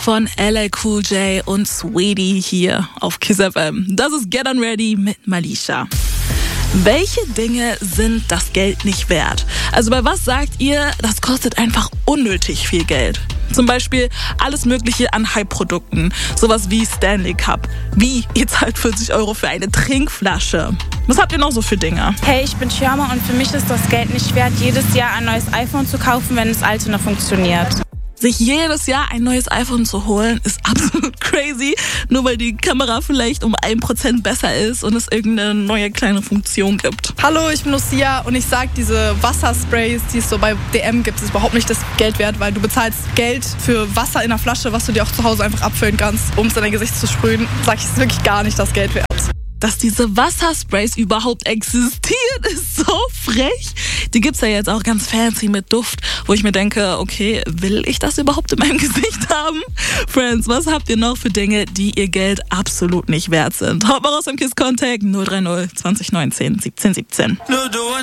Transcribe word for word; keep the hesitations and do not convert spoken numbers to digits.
von L L Cool J und Saweetie hier auf Kiss F M. Das ist Get On Ready mit Malisha. Welche Dinge sind das Geld nicht wert? Also bei was sagt ihr, das kostet einfach unnötig viel Geld? Zum Beispiel alles Mögliche an Hype-Produkten. Sowas wie Stanley Cup. Wie? Ihr zahlt vierzig Euro für eine Trinkflasche. Was habt ihr noch so für Dinge? Hey, ich bin Schirmer und für mich ist das Geld nicht wert, jedes Jahr ein neues iPhone zu kaufen, wenn das alte noch funktioniert. Sich jedes Jahr ein neues iPhone zu holen, ist absolut crazy. Nur weil die Kamera vielleicht um ein Prozent besser ist und es irgendeine neue kleine Funktion gibt. Hallo, ich bin Lucia und ich sag, diese Wassersprays, die es so bei D M gibt, ist überhaupt nicht das Geld wert, weil du bezahlst Geld für Wasser in einer Flasche, was du dir auch zu Hause einfach abfüllen kannst, um es in dein Gesicht zu sprühen. Sag ich, ist wirklich gar nicht das Geld wert. Dass diese Wassersprays überhaupt existieren, ist so frech. Die gibt's ja jetzt auch ganz fancy mit Duft, wo ich mir denke, okay, will ich das überhaupt in meinem Gesicht haben? Friends, was habt ihr noch für Dinge, die ihr Geld absolut nicht wert sind? Haut mal raus im Kiss Contact null drei null zwanzig neunzehn siebzehn siebzehn.